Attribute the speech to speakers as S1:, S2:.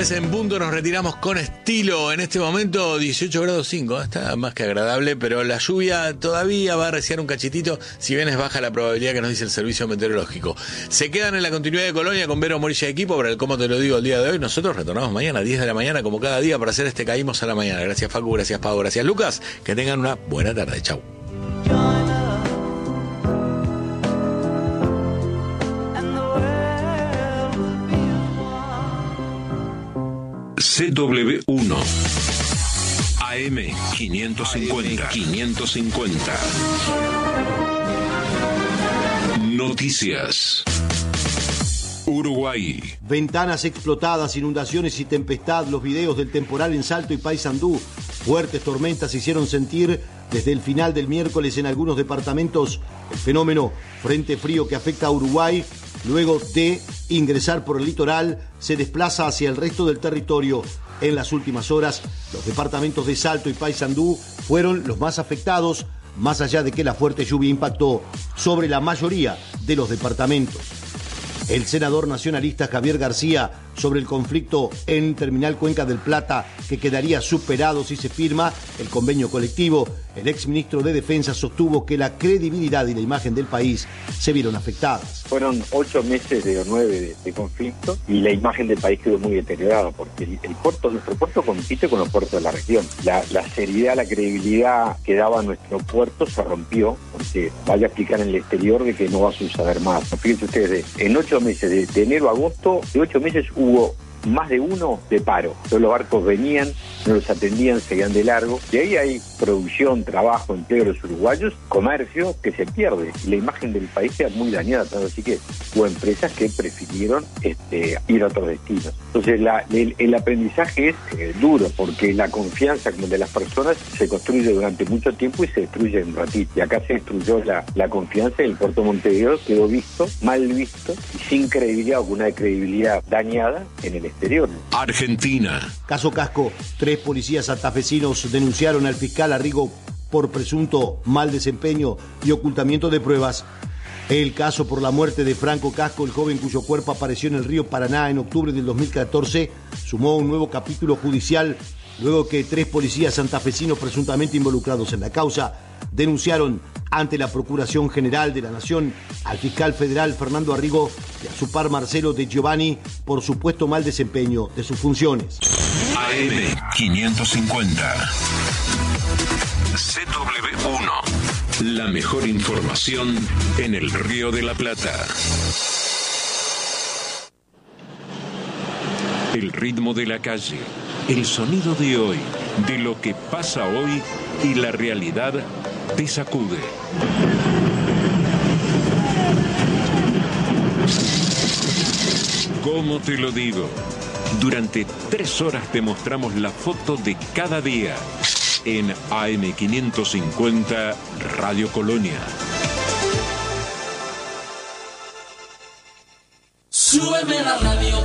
S1: 9 en punto, nos retiramos con estilo. En este momento 18 grados 5, está más que agradable, pero la lluvia todavía va a arreciar un cachitito, si bien es baja la probabilidad que nos dice el servicio meteorológico. Se quedan en la continuidad de Colonia con Vero Morilla y equipo para el Cómo Te Lo Digo el día de hoy. Nosotros retornamos mañana a 10 de la mañana como cada día para hacer este Caímos a la Mañana. Gracias Facu, gracias Pau, gracias Lucas, que tengan una buena tarde. Chau.
S2: CW1 AM 550. Noticias. Uruguay.
S3: Ventanas explotadas, inundaciones y tempestad. Los videos del temporal en Salto y Paysandú. Fuertes tormentas se hicieron sentir desde el final del miércoles en algunos departamentos. El fenómeno frente frío que afecta a Uruguay, luego de ingresar por el litoral, se desplaza hacia el resto del territorio. En las últimas horas, los departamentos de Salto y Paysandú fueron los más afectados, más allá de que la fuerte lluvia impactó sobre la mayoría de los departamentos. El senador nacionalista Javier García sobre el conflicto en Terminal Cuenca del Plata, que quedaría superado si se firma el convenio colectivo. El exministro de Defensa sostuvo que la credibilidad y la imagen del país se vieron afectadas.
S4: Fueron 8 meses o 9 de conflicto y la imagen del país quedó muy deteriorada porque nuestro puerto compite con los puertos de la región. La seriedad, la credibilidad que daba nuestro puerto se rompió porque vaya a explicar en el exterior de que no va a suceder más. Fíjense ustedes, en 8 meses, de enero a agosto, de 8 meses hubo más de uno de paro. Todos los barcos venían, no los atendían, seguían de largo. Y ahí hay producción, trabajo, empleo de los uruguayos, comercio que se pierde. Y la imagen del país queda muy dañada. Así que hubo empresas que prefirieron ir a otros destinos. Entonces el aprendizaje es duro porque la confianza de las personas se construye durante mucho tiempo y se destruye en un ratito. Y acá se destruyó la confianza y el puerto de Montevideo quedó mal visto y sin credibilidad o con una credibilidad dañada en el exterior.
S2: Argentina.
S3: Caso Casco, 3 policías santafesinos denunciaron al fiscal Arrigo por presunto mal desempeño y ocultamiento de pruebas. El caso por la muerte de Franco Casco, el joven cuyo cuerpo apareció en el río Paraná en octubre del 2014, sumó un nuevo capítulo judicial luego que 3 policías santafesinos presuntamente involucrados en la causa denunciaron ante la Procuración General de la Nación al fiscal federal Fernando Arrigo y a su par Marcelo de Giovanni por supuesto mal desempeño de sus funciones.
S2: AM 550. CW1. La mejor información en el Río de la Plata. El ritmo de la calle, el sonido de hoy, de lo que pasa hoy y la realidad te sacude. ¿Cómo te lo digo? Durante 3 horas te mostramos la foto de cada día en AM550 Radio Colonia.
S5: Súbeme la radio.